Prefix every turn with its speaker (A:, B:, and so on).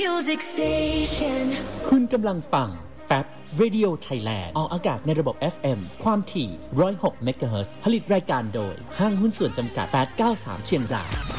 A: Music Station
B: คุณกำลังฟัง FAB Radio Thailand ออกอากาศในระบบ FM ความถี่106 เมกะเฮิรตซ์ผลิตรายการโดยห้างหุ้นส่วนจำกัด893เชียงราย